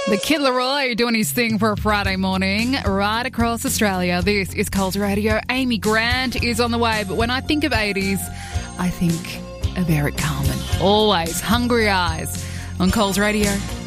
The Kid Laroi doing his thing for a Friday morning right across Australia. This is Coles Radio. Amy Grant is on the way. But when I think of 80s, I think of Eric Carmen. Always Hungry Eyes on Coles Radio.